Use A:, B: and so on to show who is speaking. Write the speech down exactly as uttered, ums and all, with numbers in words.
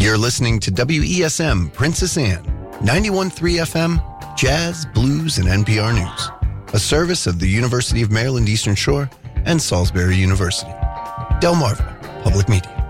A: You're listening to W E S M Princess Anne, ninety-one point three F M, Jazz, Blues, and N P R News. A service of the University of Maryland Eastern Shore and Salisbury University. Delmarva Public Media.